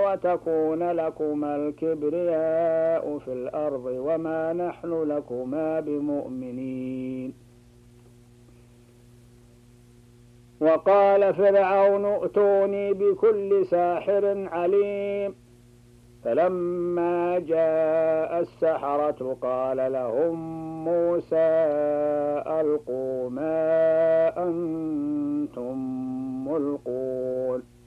وتكون لكما الكبرياء في الأرض وما نحن لكما بمؤمنين. وقال فرعون ائتوني بكل ساحر عليم. فلما جاء السحرة قال لهم موسى ألقوا ما أنتم ملقون.